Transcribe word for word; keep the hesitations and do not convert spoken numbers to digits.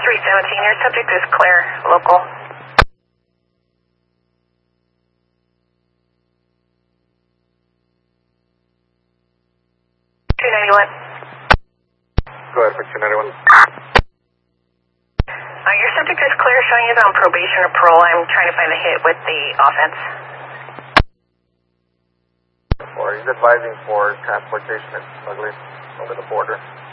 three seventeen, your subject is clear, local. two ninety-one. Go ahead for two ninety-one. Uh, your subject is clear, showing you on probation or parole. I'm trying to find the hit with the offense. Or he's advising for transportation and smuggling over the border.